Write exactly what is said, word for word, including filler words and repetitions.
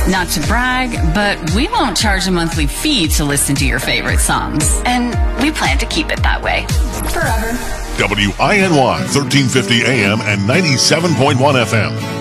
Not to brag, but we won't charge a monthly fee to listen to your favorite songs. And we plan to keep it that way. Forever. W I N Y, thirteen fifty A M and ninety-seven point one F M.